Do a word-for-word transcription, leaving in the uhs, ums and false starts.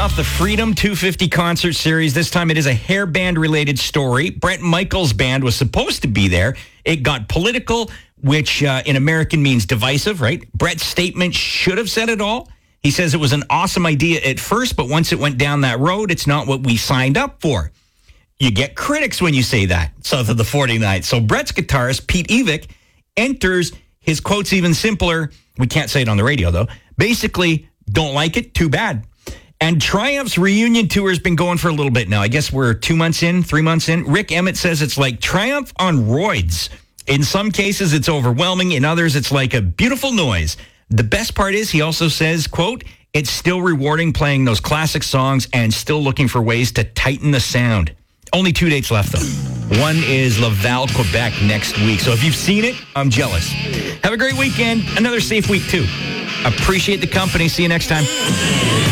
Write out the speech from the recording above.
off the Freedom two fifty concert series. This time it is a hair band related story. Bret Michaels' band was supposed to be there. It got political, which uh, in American means divisive, right? Bret's statement should have said it all. He says it was an awesome idea at first, but once it went down that road, it's not what we signed up for. You get critics when you say that, south of the forty-ninth. So Bret's guitarist, Pete Evick, enters his quotes even simpler. We can't say it on the radio, though. Basically, don't like it, too bad. And Triumph's reunion tour has been going for a little bit now. I guess we're two months in, three months in. Rick Emmett says it's like Triumph on roids. In some cases, it's overwhelming. In others, it's like a beautiful noise. The best part is, he also says, quote, it's still rewarding playing those classic songs and still looking for ways to tighten the sound. Only two dates left, though. One is Laval, Quebec next week. So if you've seen it, I'm jealous. Have a great weekend. Another safe week, too. Appreciate the company. See you next time.